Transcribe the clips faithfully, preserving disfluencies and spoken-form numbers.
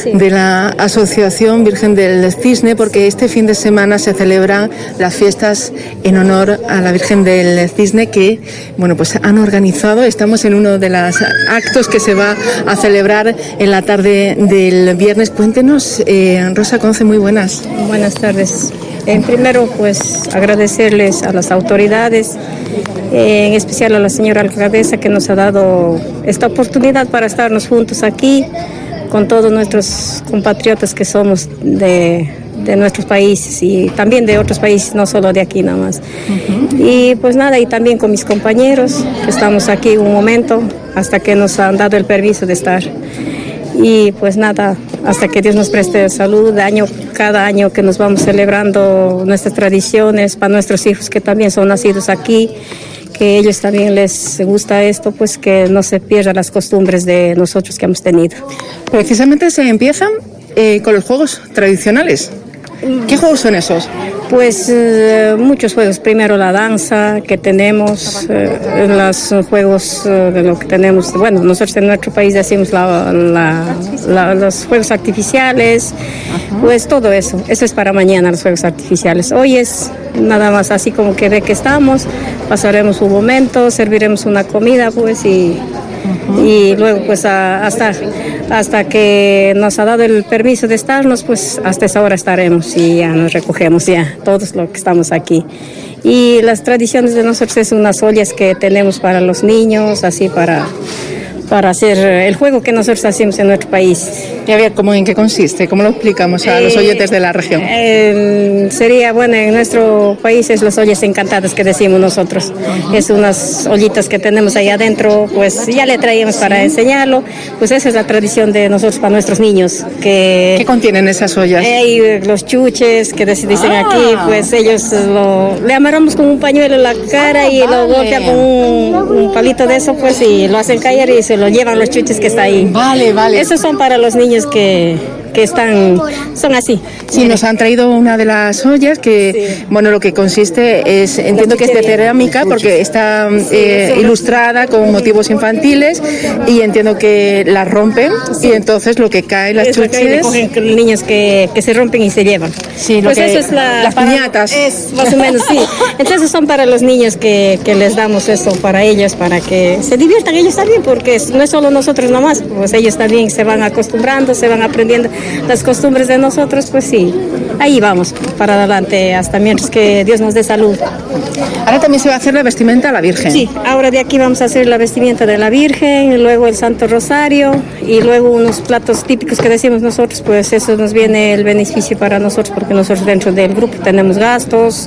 sí. de la Asociación Virgen del Cisne, porque este fin de semana se celebran las fiestas en honor a la Virgen del Cisne que, bueno, pues han organizado. Estamos en uno de los actos que se va a celebrar en la tarde del viernes. Cuéntenos, eh, Rosa Conce, muy buenas. Buenas tardes. En primero, pues agradecerles a las autoridades, eh, en especial a la señora alcaldesa que nos ha dado esta oportunidad para estarnos juntos aquí con todos nuestros compatriotas que somos de, de nuestros países y también de otros países, no solo de aquí nada más. Uh-huh. Y pues nada, y también con mis compañeros que estamos aquí un momento hasta que nos han dado el permiso de estar. Y pues nada, hasta que Dios nos preste salud, año, cada año que nos vamos celebrando nuestras tradiciones para nuestros hijos que también son nacidos aquí, que ellos también les gusta esto, pues que no se pierdan las costumbres de nosotros que hemos tenido. Precisamente se empiezan eh, con los juegos tradicionales. ¿Qué juegos son esos? Pues eh, muchos juegos. Primero la danza que tenemos, eh, los juegos eh, de lo que tenemos. Bueno, nosotros en nuestro país decimos la, la, la, los fuegos artificiales. Ajá. Pues todo eso. Eso es para mañana, los fuegos artificiales. Hoy es nada más así como que ve que estamos. Pasaremos un momento, serviremos una comida, pues y... Uh-huh. Y luego pues a, hasta, hasta que nos ha dado el permiso de estarnos, pues hasta esa hora estaremos y ya nos recogemos ya, todos los que estamos aquí. Y las tradiciones de nosotros es unas ollas que tenemos para los niños, así para, para hacer el juego que nosotros hacemos en nuestro país. Y a ver, ¿cómo, ¿en qué consiste? ¿Cómo lo explicamos a eh, los oyentes de la región? Eh, sería, bueno, en nuestro país es las ollas encantadas que decimos nosotros. Uh-huh. Es unas ollitas que tenemos ahí adentro, pues ya le traíamos para sí. enseñarlo. Pues esa es la tradición de nosotros para nuestros niños. Que, ¿Qué contienen esas ollas? Eh, los chuches que dicen ah. aquí, pues ellos lo, le amarramos con un pañuelo en la cara ah, y vale. lo golpean con un, un palito de eso, pues y lo hacen caer y se lo llevan los chuches que está ahí. Vale, vale. Esos son para los niños que, que están, son así. Sí, nos han traído una de las ollas que, sí. bueno, lo que consiste es, entiendo que es de cerámica porque está eh, ilustrada con motivos infantiles y entiendo que las rompen sí. y entonces lo que cae, las eso chuches... cogen niños que, que se rompen y se llevan. Sí, lo pues que, eso es la... las para, piñatas. Es más o menos, sí. Entonces son para los niños que, que les damos eso para ellos, para que se diviertan ellos también, porque no es solo nosotros nomás, pues ellos también se van acostumbrando, se van aprendiendo las costumbres de nosotros, pues sí, ahí vamos para adelante hasta mientras que Dios nos dé salud. Ahora también se va a hacer la vestimenta a la Virgen. Sí, ahora de aquí vamos a hacer la vestimenta de la Virgen, luego el Santo Rosario y luego unos platos típicos que decimos nosotros, pues eso nos viene el beneficio para nosotros porque nosotros dentro del grupo tenemos gastos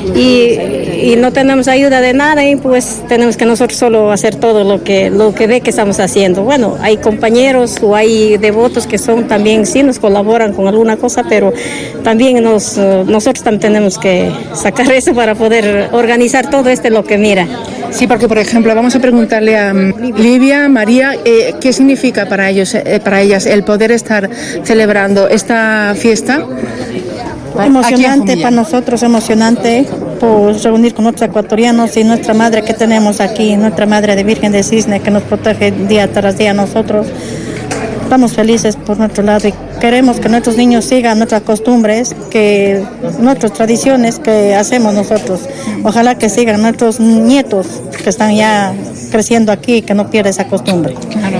y, y no tenemos ayuda de nada y pues tenemos que nosotros solo hacer todo lo que, lo que ve que estamos haciendo. Bueno, hay compañeros o hay devotos que son también, sí nos colaboran con alguna cosa, pero también nos, nosotros también tenemos que sacar eso para poder organizar todo este lo que mira. Sí, porque por ejemplo vamos a preguntarle a Livia, María, eh, ¿qué significa para ellos, eh, para ellas el poder estar celebrando esta fiesta? Emocionante para nosotros, emocionante pues reunir con otros ecuatorianos y nuestra madre que tenemos aquí, nuestra madre de Virgen de Cisne que nos protege día tras día a nosotros. Estamos felices por nuestro lado y queremos que nuestros niños sigan nuestras costumbres, que nuestras tradiciones que hacemos nosotros. Ojalá que sigan nuestros nietos que están ya creciendo aquí, que no pierdan esa costumbre. Claro.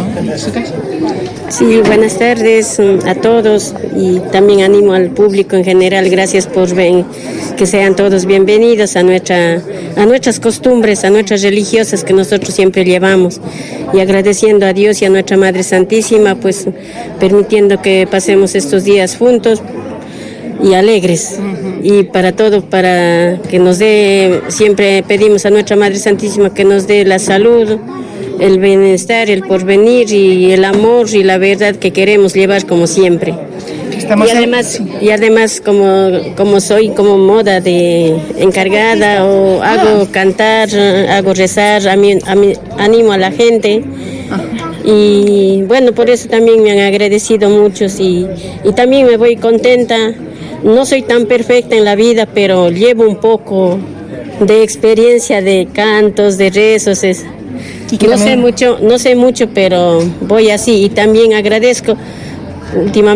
Sí, buenas tardes a todos y también animo al público en general. Gracias por ven, que sean todos bienvenidos a nuestra a nuestras costumbres, a nuestras religiosas que nosotros siempre llevamos y agradeciendo a Dios y a nuestra Madre Santísima, pues permitiendo que pasemos estos días juntos y alegres. Uh-huh. Y para todo, para que nos dé, siempre pedimos a nuestra Madre Santísima que nos dé la salud, el bienestar, el porvenir y el amor y la verdad que queremos llevar como siempre. Estamos y además, en... y además como, como soy como moda de encargada o hago ah. cantar, hago rezar, a mí, a mí, animo a la gente. Ah. Y bueno, por eso también me han agradecido muchos y, y también me voy contenta. No soy tan perfecta en la vida, pero llevo un poco de experiencia de cantos, de rezos. Es, ¿Y no también... sé mucho, no sé mucho, pero voy así y también agradezco últimamente.